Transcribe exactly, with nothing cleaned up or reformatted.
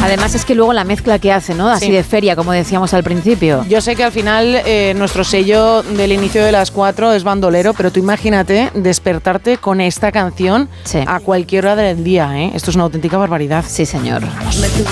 Además es que luego la mezcla que hace, ¿no? Así Sí. de feria, como decíamos al principio. Yo sé que al final eh, nuestro sello del inicio de las cuatro es bandolero, pero tú imagínate despertarte con esta canción Sí. a cualquier hora del día, ¿eh? Esto es una auténtica barbaridad. Sí, señor.